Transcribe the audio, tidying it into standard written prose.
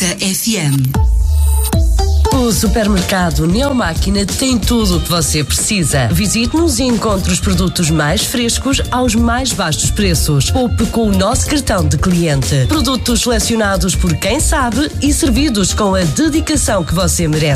FM. O supermercado Neomáquina tem tudo o que você precisa. Visite-nos e encontre os produtos mais frescos aos mais baixos preços. Poupe com o nosso cartão de cliente. Produtos selecionados por quem sabe e servidos com a dedicação que você merece.